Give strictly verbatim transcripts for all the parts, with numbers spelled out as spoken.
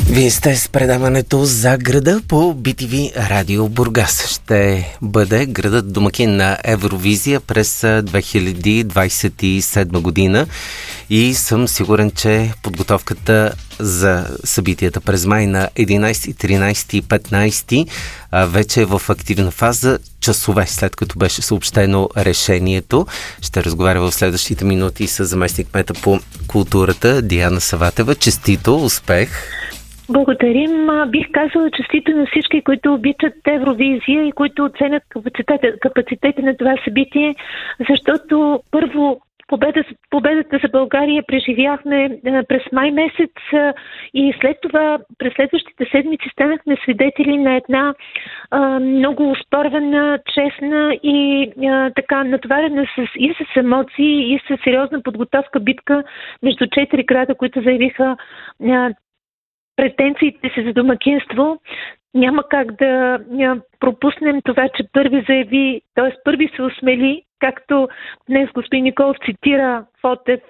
Вие сте с предаването за града по Би Ти Ви Радио Бургас. Ще бъде градът домакин на Евровизия през две хиляди двадесет и седма година и съм сигурен, че подготовката за събитията през май на единадесети, тринадесети и петнадесети вече е в активна фаза, часове след като беше съобщено решението. Ще разговаря в следващите минути с заместник-кмета по културата Диана Саватева. Честито, успех! Благодарим. Бих казала честито на всички, които обичат Евровизия и които оценят капацитета, капацитета на това събитие, защото първо победа, победата за България преживяхме през май месец и след това през следващите седмици станахме свидетели на една а, много оспорвана, честна и а, така натоварена с, и с емоции, и с сериозна подготовка битка между четири града, които заявиха а, претенциите си за домакинство. Няма как да пропуснем това, че първи заяви, т.е. първи се осмели, както днес господин Николов цитира Фотев,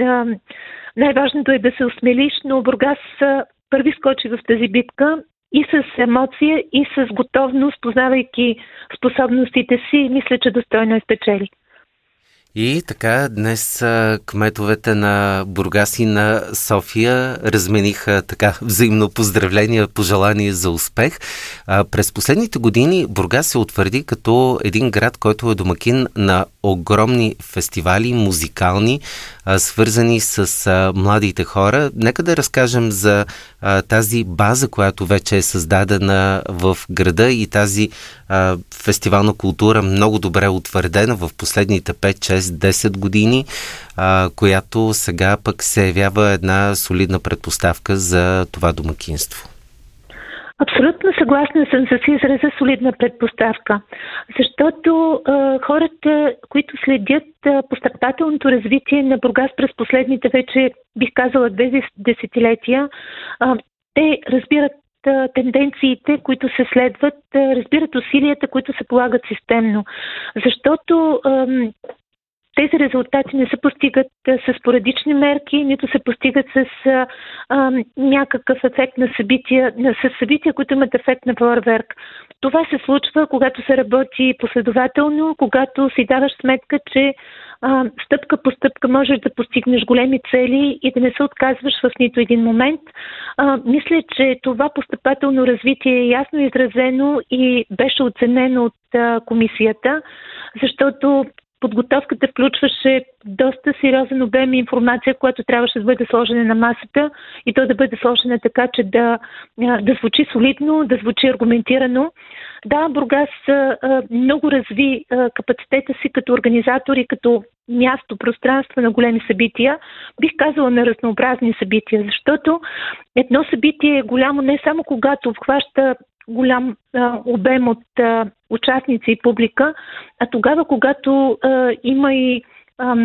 най-важното е да се осмелиш, но Бургас първи скочи в тази битка и с емоция, и с готовност, познавайки способностите си, мисля, че достойно е спечели. И така, днес кметовете на Бургас и на София размениха така взаимно поздравления, пожелания за успех. А, през последните години Бургас се утвърди като един град, който е домакин на огромни фестивали, музикални, а, свързани с а, младите хора. Нека да разкажем за а, тази база, която вече е създадена в града и тази а, фестивална култура много добре утвърдена в последните пет, шест, десет години, а, която сега пък се явява една солидна предпоставка за това домакинство. Абсолютно съгласна съм с израза солидна предпоставка, защото а, хората, които следят а, постъпателното развитие на Бургас през последните вече, бих казала, две десетилетия, а, те разбират а, тенденциите, които се следват, а, разбират усилията, които се полагат системно, защото а, тези резултати не се постигат с спорадични мерки, нито се постигат с а, а, някакъв ефект на събития, с събития, които имат ефект на фойерверк. Това се случва, когато се работи последователно, когато си даваш сметка, че а, стъпка по стъпка можеш да постигнеш големи цели и да не се отказваш в нито един момент. А, мисля, че това постъпателно развитие е ясно изразено и беше оценено от а, комисията, защото подготовката включваше доста сериозен обем информация, която трябваше да бъде сложена на масата и то да бъде сложена така, че да, да звучи солидно, да звучи аргументирано. Да, Бургас много разви капацитета си като организатор и като място, пространство на големи събития. Бих казала на разнообразни събития, защото едно събитие е голямо не само когато обхваща голям а, обем от а, участници и публика, а тогава, когато а, има и а,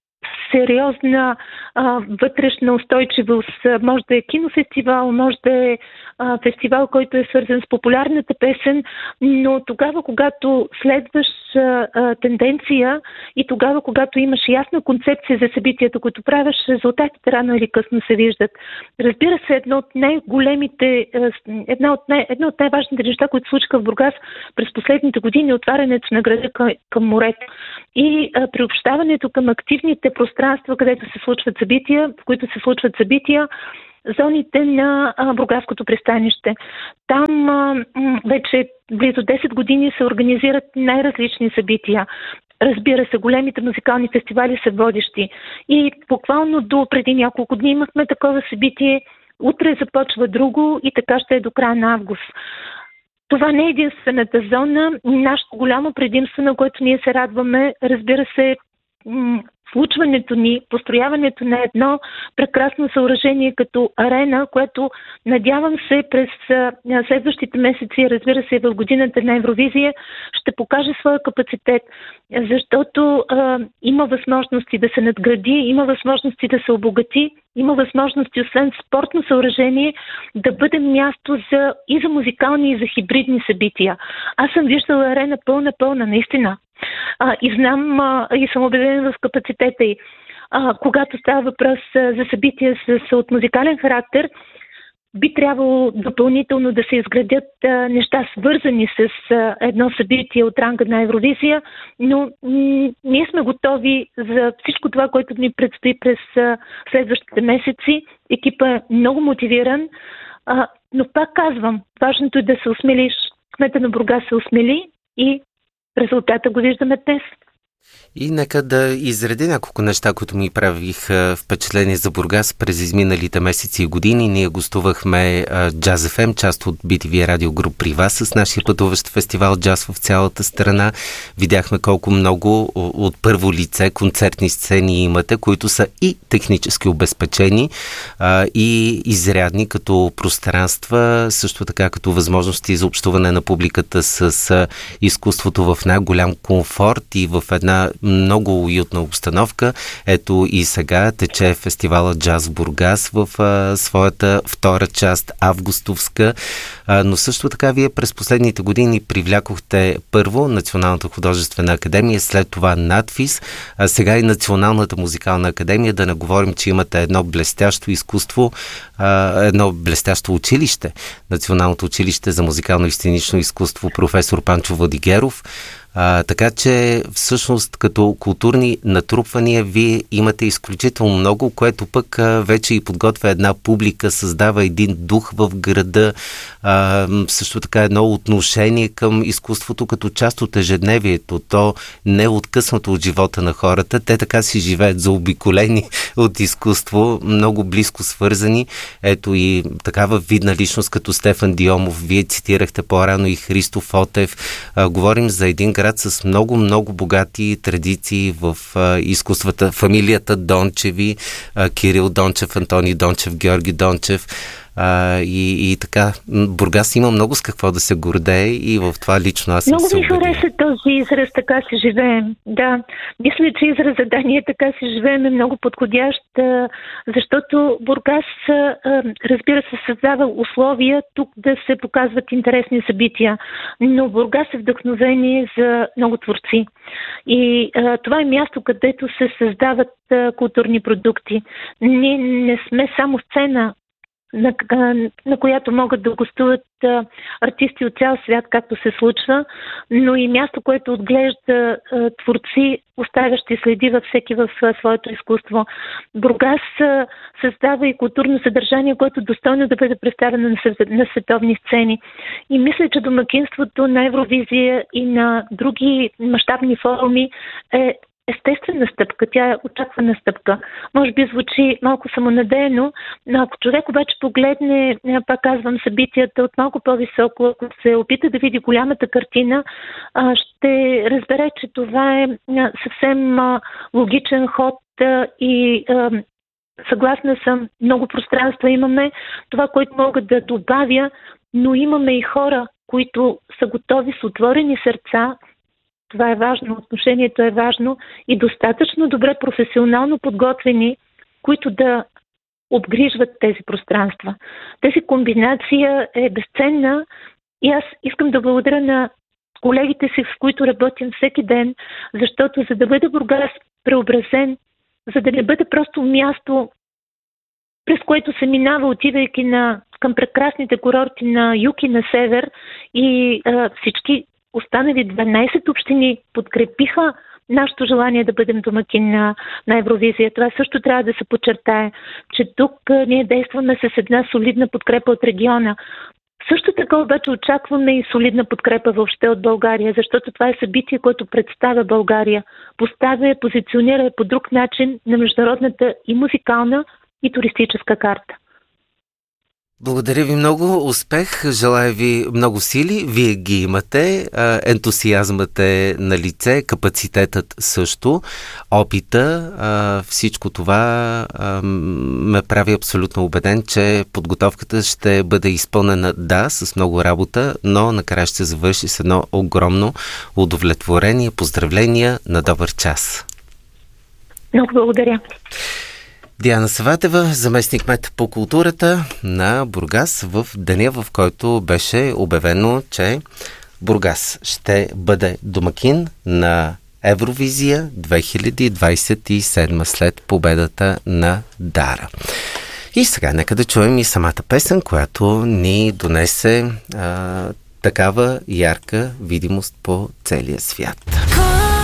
сериозна а, вътрешна устойчивост. Може да е кинофестивал, може да е а, фестивал, който е свързан с популярната песен, но тогава, когато следваш а, а, тенденция и тогава, когато имаш ясна концепция за събитията, които правиш, резултатите рано или късно се виждат. Разбира се, едно от най-големите, една от, най- едно от най-важните неща, които случиха в Бургас през последните години, е отварянето на града към, към морето и а, приобщаването към активните пространства, където се случват събития, в които се случват събития, зоните на а, Бургаското пристанище. Там а, м- вече близо десет години се организират най-различни събития. Разбира се, големите музикални фестивали са водещи. И буквално до преди няколко дни имахме такова събитие. Утре започва друго и така ще е до края на август. Това не е единствената зона. Нашето голямо предимство, на което ние се радваме, разбира се, м- случването ни, построяването на едно прекрасно съоръжение като арена, което надявам се през следващите месеци, разбира се в годината на Евровизия, ще покаже своя капацитет, защото а, има възможности да се надгради, има възможности да се обогати, има възможности, освен спортно съоръжение, да бъде място за, и за музикални, и за хибридни събития. Аз съм виждала арена пълна-пълна, наистина. А, и знам а, и съм убедена в капацитета й. А, когато става въпрос а, за събития с, с от музикален характер, би трябвало допълнително да се изградят а, неща, свързани с а, едно събитие от ранга на Евровизия, но м- ние сме готови за всичко това, което ни предстои през а, следващите месеци. Екипа е много мотивиран, а, но пак казвам, важното е да се осмелиш. Кмета на Бургас се осмели и резултата го виждаме днес. И нека да изредя няколко неща, които ми правих впечатление за Бургас през изминалите месеци и години. Ние гостувахме Джаз Еф Ем, част от Би Ти Ви Радио Груп при вас с нашия пътуващ фестивал Джаз в цялата страна. Видяхме колко много от първо лице концертни сцени имате, които са и технически обезпечени, и изрядни като пространства, също така като възможности за общуване на публиката с изкуството в най-голям комфорт и в една много уютна обстановка. Ето и сега тече фестивала Джаз в Бургас в а, своята втора част, августовска, а, но също така вие през последните години привлякохте първо Националната художествена академия, след това НАДФИС, а сега и Националната музикална академия, да не говорим, че имате едно блестящо изкуство, а, едно блестящо училище, Националното училище за музикално и сценично изкуство професор Панчо Владигеров. А, така че всъщност като културни натрупвания вие имате изключително много, което пък а, вече и подготвя една публика, създава един дух в града, а, също така едно отношение към изкуството като част от ежедневието, то не е откъснато от живота на хората, те така си живеят заобиколени от изкуство, много близко свързани. Ето и такава видна личност като Стефан Диомов, вие цитирахте по-рано и Христо Фотев, а, говорим за един град с много-много богати традиции в а, изкуствата. Фамилията Дончеви, а, Кирил Дончев, Антони Дончев, Георги Дончев а, и, и така. Бургас има много с какво да се гордее и в това лично аз съм се убедил. Много ми хареса този израз «така си живеем». Да, мисля, че изразът «да, ние така си живеем» е много подходящ, защото Бургас, разбира се, създава условия тук да се показват интересни събития, но Бургас е вдъхновение за много творци. И а, това е място, където се създават а, културни продукти. Ние не сме само сцена, на, на която могат да гостуват а, артисти от цял свят, както се случва, но и място, което отглежда а, творци, оставящи следи във всеки в а, своето изкуство. Бургас а, създава и културно съдържание, което достойно да бъде представено на, на световни сцени. И мисля, че домакинството на Евровизия и на други мащабни форуми е естествена стъпка, тя е очаквана стъпка. Може би звучи малко самонадеяно, но ако човек обаче погледне, пак казвам, събитията от малко по-високо, ако се опита да види голямата картина, ще разбере, че това е съвсем логичен ход и съгласна съм, много пространства имаме. Това, което мога да добавя, но имаме и хора, които са готови с отворени сърца. Това е важно, отношението е важно и достатъчно добре професионално подготвени, които да обгрижват тези пространства. Тази комбинация е безценна и аз искам да благодаря на колегите си, с които работим всеки ден, защото за да бъде Бургас преобразен, за да не бъде просто място, през което се минава, отивайки на, към прекрасните курорти на юг и на север и а, всички останали дванайсет общини подкрепиха нашето желание да бъдем домакин на, на Евровизия. Това също трябва да се подчертае, че тук а, ние действаме с една солидна подкрепа от региона. Също така обаче очакваме и солидна подкрепа въобще от България, защото това е събитие, което представя България. Поставя, позиционира по друг начин на международната и музикална, и туристическа карта. Благодаря ви много, успех, желая ви много сили, вие ги имате, ентусиазмът е на лице, капацитетът също, опита, всичко това ме прави абсолютно убеден, че подготовката ще бъде изпълнена, да, с много работа, но накрая ще завърши с едно огромно удовлетворение, поздравления, на добър час. Много благодаря. Диана Саватева, заместник-кмет по културата на Бургас в деня, в който беше обявено, че Бургас ще бъде домакин на Евровизия две хиляди двадесет и седма след победата на Дара. И сега нека да чуем и самата песен, която ни донесе а, такава ярка видимост по целия свят.